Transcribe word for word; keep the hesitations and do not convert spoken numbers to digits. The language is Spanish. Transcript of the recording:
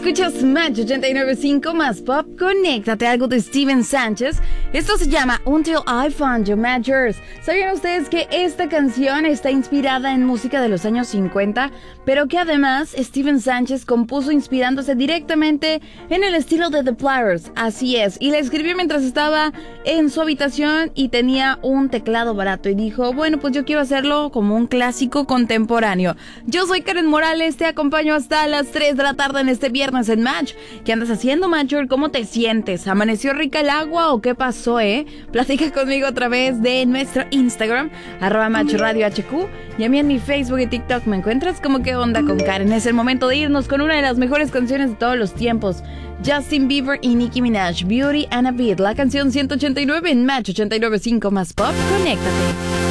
Escuchas Match ochenta y nueve punto cinco más pop. Conéctate, algo de Steven Sánchez. Esto se llama Until I Found You, Matchers. ¿Sabían ustedes que esta canción está inspirada en música de los años cincuenta? Pero que además Steven Sánchez compuso inspirándose directamente en el estilo de The Platters. Así es, y la escribió mientras estaba en su habitación y tenía un teclado barato. Y dijo, bueno, pues yo quiero hacerlo como un clásico contemporáneo. Yo soy Karen Morales, te acompaño hasta las tres de la tarde en este viernes en Match. ¿Qué andas haciendo, Matcher? ¿Cómo te sientes? ¿Amaneció rica el agua o qué pasó, eh? Platica conmigo a través de nuestro Instagram, arroba Match Radio H Q, y a mí en mi Facebook y TikTok me encuentras como ¿Qué onda con Karen? Es el momento de irnos con una de las mejores canciones de todos los tiempos. Justin Bieber y Nicki Minaj, Beauty and a Beat, la canción ciento ochenta y nueve en Match ochenta y nueve punto cinco más pop. Conéctate.